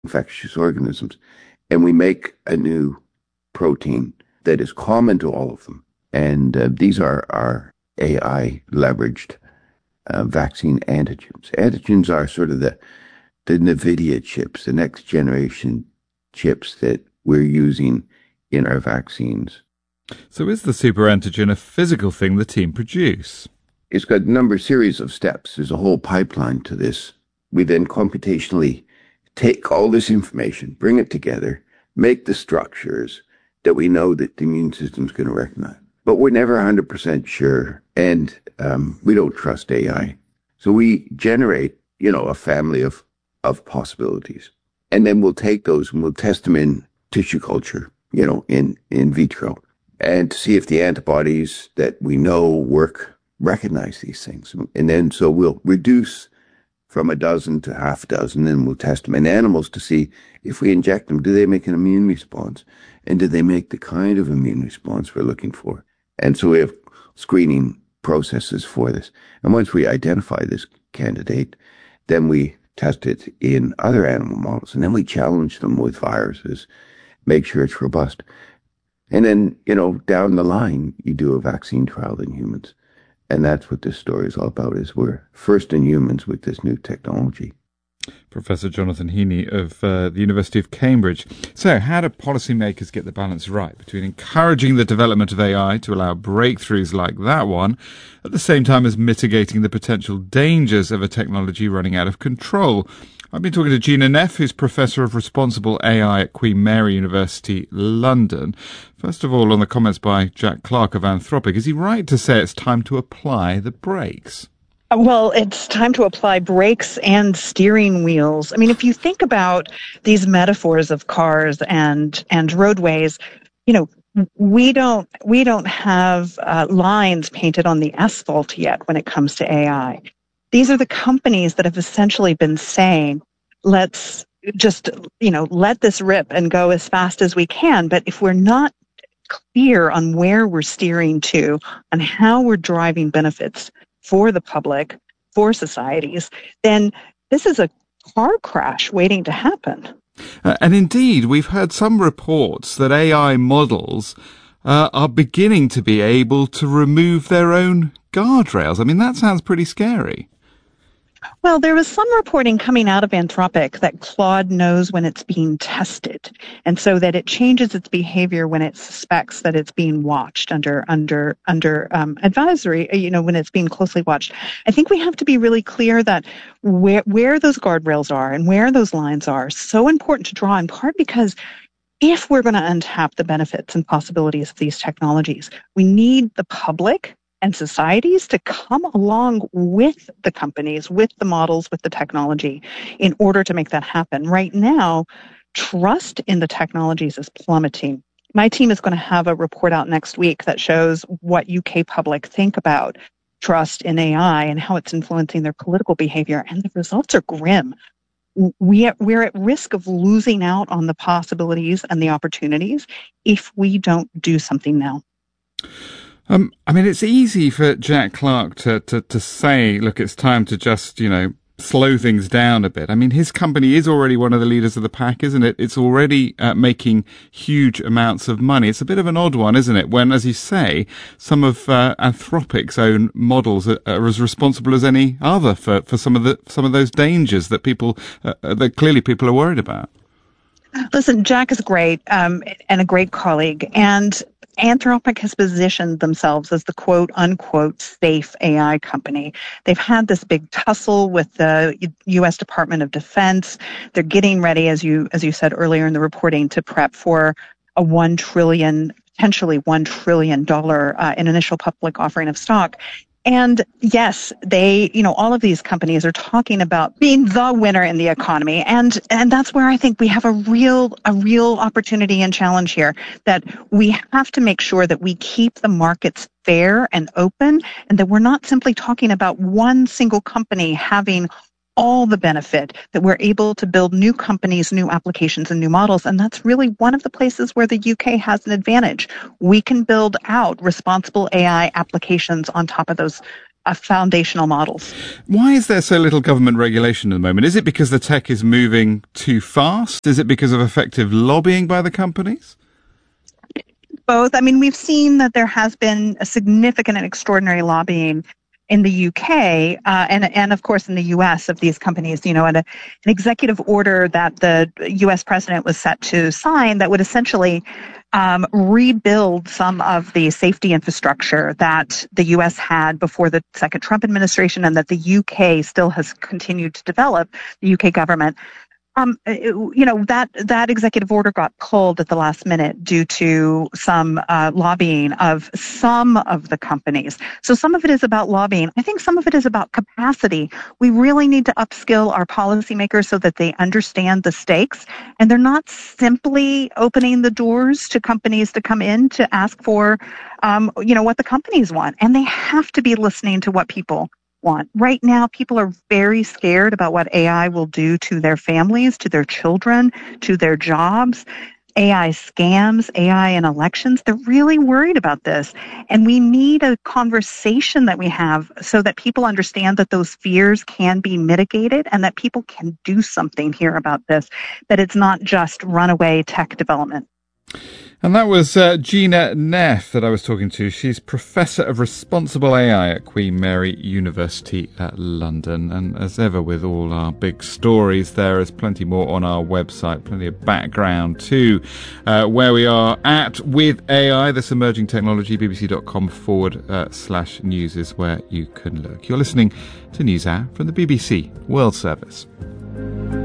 infectious organisms. And we make a new protein that is common to all of them. And these are our AI leveraged vaccine antigens. Antigens are sort of the NVIDIA chips, the next generation chips that we're using in our vaccines. So is the super antigen a physical thing the team produce? It's got a series of steps. There's a whole pipeline to this. We then computationally take all this information, bring it together, make the structures that we know that the immune system's going to recognize. But we're never 100% sure, and we don't trust AI. So we generate, a family of possibilities. And then we'll take those and we'll test them in tissue culture, in vitro, and to see if the antibodies that we know recognize these things. And then so we'll reduce from a dozen to half a dozen, and we'll test them in animals to see if we inject them, do they make an immune response? And do they make the kind of immune response we're looking for? And so we have screening processes for this. And once we identify this candidate, then we test it in other animal models, and then we challenge them with viruses, make sure it's robust. And then, down the line, you do a vaccine trial in humans. And that's what this story is all about, is we're first in humans with this new technology. Professor Jonathan Heaney of the University of Cambridge. So how do policymakers get the balance right between encouraging the development of AI to allow breakthroughs like that one, at the same time as mitigating the potential dangers of a technology running out of control? I've been talking to Gina Neff, who's Professor of Responsible AI at Queen Mary University, London. First of all, on the comments by Jack Clark of Anthropic, is he right to say it's time to apply the brakes? Well, it's time to apply brakes and steering wheels. I mean, if you think about these metaphors of cars and roadways, we don't have lines painted on the asphalt yet when it comes to AI. These are the companies that have essentially been saying, let's just, let this rip and go as fast as we can. But if we're not clear on where we're steering to, on how we're driving benefits for the public, for societies, then this is a car crash waiting to happen. And indeed, we've heard some reports that AI models are beginning to be able to remove their own guardrails. I mean, that sounds pretty scary. Well, there was some reporting coming out of Anthropic that Claude knows when it's being tested, and so that it changes its behavior when it suspects that it's being watched under advisory, when it's being closely watched. I think we have to be really clear that where those guardrails are and where those lines are so important to draw, in part because if we're going to untap the benefits and possibilities of these technologies, we need the public and societies to come along with the companies, with the models, with the technology in order to make that happen. Right now, trust in the technologies is plummeting. My team is going to have a report out next week that shows what UK public think about trust in AI and how it's influencing their political behavior, and the results are grim. We're at risk of losing out on the possibilities and the opportunities if we don't do something now. I mean, it's easy for Jack Clark to say, look, it's time to just, slow things down a bit. I mean, his company is already one of the leaders of the pack, isn't it? It's already making huge amounts of money. It's a bit of an odd one, isn't it? When, as you say, some of Anthropic's own models are as responsible as any other for some of those dangers that that clearly people are worried about. Listen, Jack is great and a great colleague, and Anthropic has positioned themselves as the quote-unquote safe AI company. They've had this big tussle with the U.S. Department of Defense. They're getting ready, as you said earlier in the reporting, to prep for a potentially $1 trillion in initial public offering of stock. And yes, all of these companies are talking about being the winner in the economy. And that's where I think we have a real opportunity and challenge here, that we have to make sure that we keep the markets fair and open, and that we're not simply talking about one single company having all the benefit, that we're able to build new companies, new applications, and new models. And that's really one of the places where the UK has an advantage. We can build out responsible AI applications on top of those foundational models. Why is there so little government regulation at the moment? Is it because the tech is moving too fast? Is it because of effective lobbying by the companies? Both. I mean, we've seen that there has been a significant and extraordinary lobbying in the UK and of course in the US of these companies, and an executive order that the US president was set to sign that would essentially rebuild some of the safety infrastructure that the US had before the second Trump administration and that the UK still has continued to develop, the UK government. That executive order got pulled at the last minute due to some lobbying of some of the companies. So some of it is about lobbying. I think some of it is about capacity. We really need to upskill our policymakers so that they understand the stakes and they're not simply opening the doors to companies to come in to ask for, what the companies want. And they have to be listening to what people want. Right now, people are very scared about what AI will do to their families, to their children, to their jobs. AI scams, AI in elections, they're really worried about this. And we need a conversation that we have so that people understand that those fears can be mitigated and that people can do something here about this, that it's not just runaway tech development. And that was Gina Neff that I was talking to. She's Professor of Responsible AI at Queen Mary University at London. And as ever with all our big stories, there is plenty more on our website, plenty of background to where we are at with AI, this emerging technology. bbc.com/news is where you can look. You're listening to NewsHour from the BBC World Service.